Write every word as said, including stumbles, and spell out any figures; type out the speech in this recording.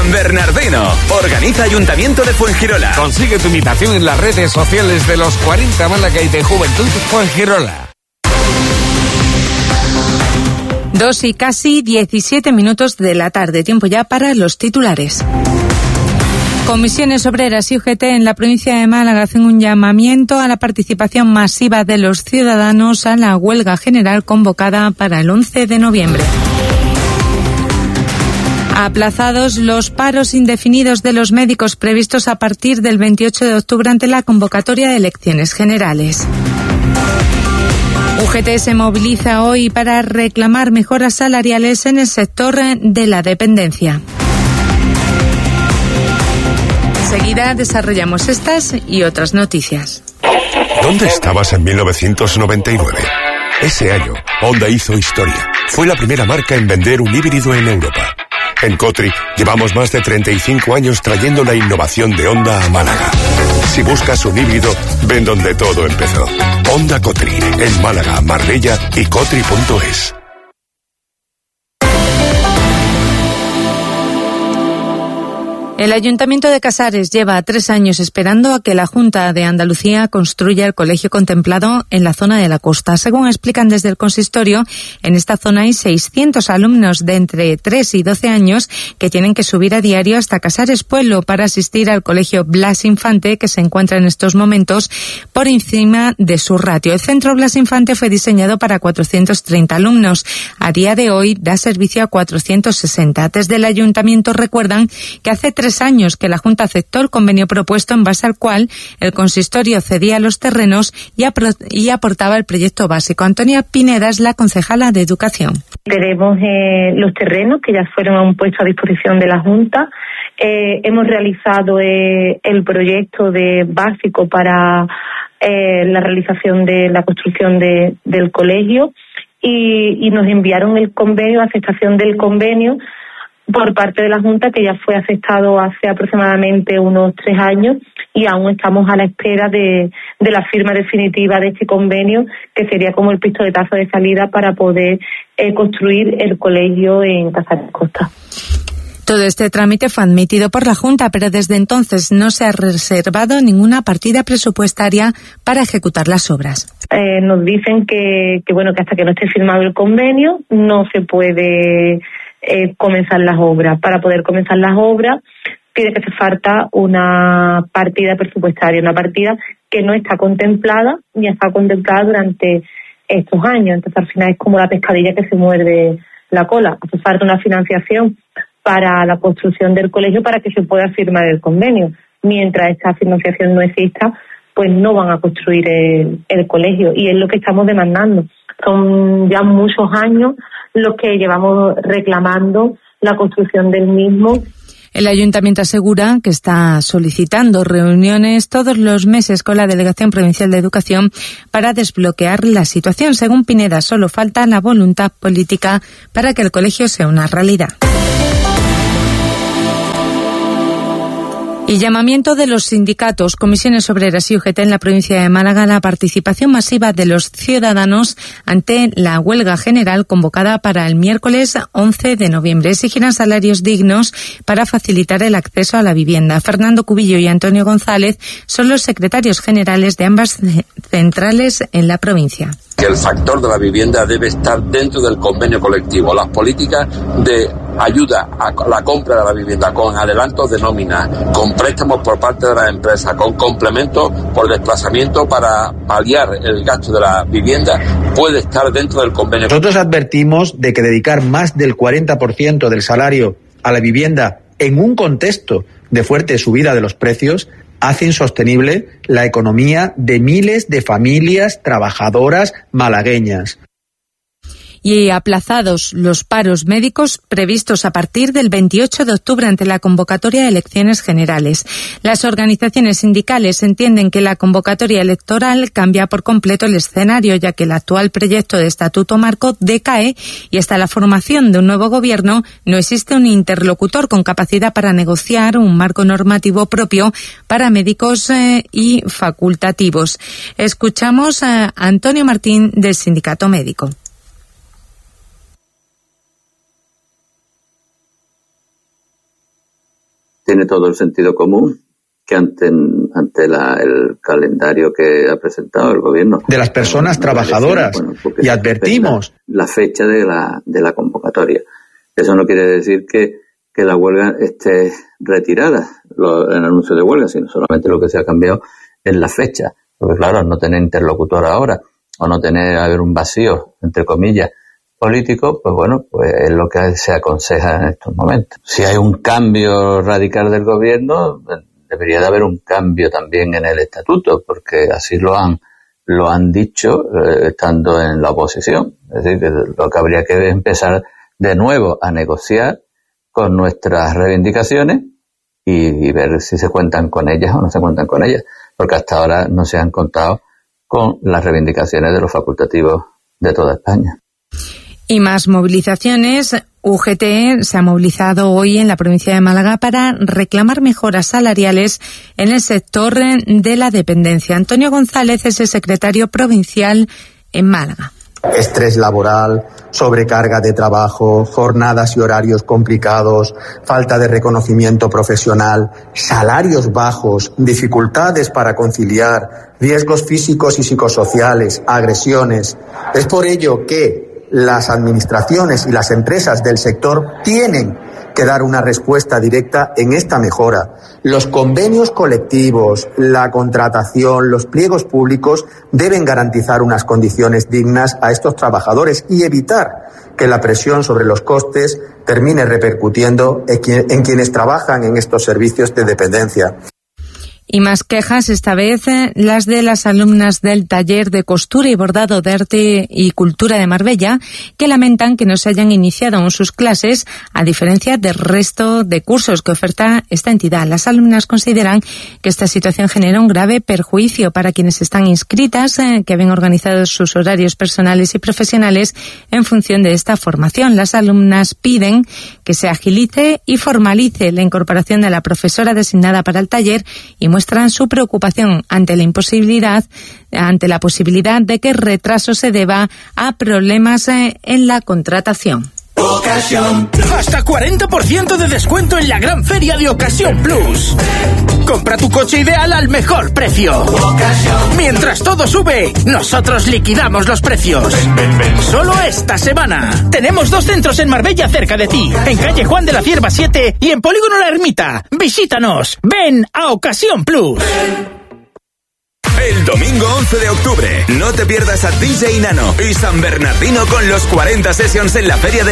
San Bernardino. Organiza Ayuntamiento de Fuengirola. Consigue tu invitación en las redes sociales de los cuarenta Málaga y de Juventud Fuengirola. Dos y casi diecisiete minutos de la tarde. Tiempo ya para los titulares. Comisiones Obreras y U G T en la provincia de Málaga hacen un llamamiento a la participación masiva de los ciudadanos a la huelga general convocada para el once de noviembre. Aplazados los paros indefinidos de los médicos previstos a partir del veintiocho de octubre ante la convocatoria de elecciones generales. U G T se moviliza hoy para reclamar mejoras salariales en el sector de la dependencia. Enseguida desarrollamos estas y otras noticias. ¿Dónde estabas en mil novecientos noventa y nueve? Ese año, Honda hizo historia. Fue la primera marca en vender un híbrido en Europa. En Cotri llevamos más de treinta y cinco años trayendo la innovación de Honda a Málaga. Si buscas un híbrido, ven donde todo empezó. Honda Cotri, en Málaga, Marbella y Cotri punto es. El Ayuntamiento de Casares lleva tres años esperando a que la Junta de Andalucía construya el colegio contemplado en la zona de la costa. Según explican desde el consistorio, en esta zona hay seiscientos alumnos de entre tres y doce años que tienen que subir a diario hasta Casares Pueblo para asistir al colegio Blas Infante, que se encuentra en estos momentos por encima de su ratio. El centro Blas Infante fue diseñado para cuatrocientos treinta alumnos. A día de hoy da servicio a cuatrocientos sesenta. Desde el Ayuntamiento recuerdan que hace tres años que la Junta aceptó el convenio propuesto en base al cual el consistorio cedía los terrenos y, apro- y aportaba el proyecto básico. Antonia Pineda es la concejala de Educación. Tenemos eh, los terrenos que ya fueron puestos a disposición de la Junta. Eh, hemos realizado eh, el proyecto de básico para eh, la realización de la construcción de, del colegio y, y nos enviaron el convenio, la aceptación del convenio por parte de la Junta, que ya fue aceptado hace aproximadamente unos tres años y aún estamos a la espera de, de la firma definitiva de este convenio, que sería como el pistoletazo de salida para poder eh, construir el colegio en Casares Costa. Todo este trámite fue admitido por la Junta, pero desde entonces no se ha reservado ninguna partida presupuestaria para ejecutar las obras. Eh, nos dicen que, que bueno que hasta que no esté firmado el convenio no se puede Eh, comenzar las obras. Para poder comenzar las obras tiene que hacer falta una partida presupuestaria, una partida que no está contemplada ni está contemplada durante estos años. Entonces al final es como la pescadilla que se muerde la cola. Hace falta una financiación para la construcción del colegio para que se pueda firmar el convenio. Mientras esta financiación no exista, pues no van a construir el, el colegio, y es lo que estamos demandando. Son ya muchos años los que llevamos reclamando la construcción del mismo. El Ayuntamiento asegura que está solicitando reuniones todos los meses con la Delegación Provincial de Educación para desbloquear la situación. Según Pineda, solo falta la voluntad política para que el colegio sea una realidad. Y llamamiento de los sindicatos, comisiones obreras y U G T en la provincia de Málaga a la participación masiva de los ciudadanos ante la huelga general convocada para el miércoles once de noviembre. Exigirán salarios dignos para facilitar el acceso a la vivienda. Fernando Cubillo y Antonio González son los secretarios generales de ambas centrales en la provincia. Que el factor de la vivienda debe estar dentro del convenio colectivo. Las políticas de ayuda a la compra de la vivienda con adelantos de nómina, con préstamos por parte de las empresas, con complementos por desplazamiento para paliar el gasto de la vivienda, puede estar dentro del convenio. Nosotros advertimos de que dedicar más del cuarenta por ciento del salario a la vivienda en un contexto de fuerte subida de los precios hace insostenible la economía de miles de familias trabajadoras malagueñas. Y aplazados los paros médicos previstos a partir del veintiocho de octubre ante la convocatoria de elecciones generales. Las organizaciones sindicales entienden que la convocatoria electoral cambia por completo el escenario, ya que el actual proyecto de estatuto marco decae y hasta la formación de un nuevo gobierno no existe un interlocutor con capacidad para negociar un marco normativo propio para médicos eh, y facultativos. Escuchamos a Antonio Martín del Sindicato Médico. tiene todo el sentido común que ante, ante la, el calendario que ha presentado el gobierno de las personas trabajadoras, bueno, y advertimos la fecha de la de la convocatoria. Eso no quiere decir que, que la huelga esté retirada, lo, el anuncio de huelga, sino solamente lo que se ha cambiado es la fecha, porque claro, al no tener interlocutor ahora o no tener haber un vacío entre comillas político, pues bueno, pues es lo que se aconseja en estos momentos. Si hay un cambio radical del gobierno, debería de haber un cambio también en el estatuto, porque así lo han lo han dicho eh, estando en la oposición. Es decir, que lo que habría que empezar de nuevo a negociar con nuestras reivindicaciones y, y ver si se cuentan con ellas o no se cuentan con ellas, porque hasta ahora no se han contado con las reivindicaciones de los facultativos de toda España. Y más movilizaciones. U G T se ha movilizado hoy en la provincia de Málaga para reclamar mejoras salariales en el sector de la dependencia. Antonio González es el secretario provincial en Málaga. Estrés laboral, sobrecarga de trabajo, jornadas y horarios complicados, falta de reconocimiento profesional, salarios bajos, dificultades para conciliar, riesgos físicos y psicosociales, agresiones. Es por ello que las administraciones y las empresas del sector tienen que dar una respuesta directa en esta mejora. Los convenios colectivos, la contratación, los pliegos públicos deben garantizar unas condiciones dignas a estos trabajadores y evitar que la presión sobre los costes termine repercutiendo en quienes trabajan en estos servicios de dependencia. Y más quejas, esta vez eh, las de las alumnas del taller de costura y bordado de arte y cultura de Marbella, que lamentan que no se hayan iniciado aún sus clases, a diferencia del resto de cursos que oferta esta entidad. Las alumnas consideran que esta situación genera un grave perjuicio para quienes están inscritas, eh, que habían organizado sus horarios personales y profesionales en función de esta formación. Las alumnas piden que se agilice y formalice la incorporación de la profesora designada para el taller y muestran su preocupación ante la imposibilidad, ante la posibilidad de que el retraso se deba a problemas en la contratación. Ocasión. Hasta cuarenta por ciento de descuento en la gran feria de Ocasión Plus. Compra tu coche ideal al mejor precio. Ocasión. Mientras todo sube, nosotros liquidamos los precios. Ven, ven, ven. Solo esta semana. Tenemos dos centros en Marbella cerca de ti. En calle Juan de la Cierva siete y en Polígono La Ermita. Visítanos. Ven a Ocasión Plus. Ven. El domingo once de octubre, no te pierdas a D J Nano y San Bernardino con los cuarenta Sessions en la Feria de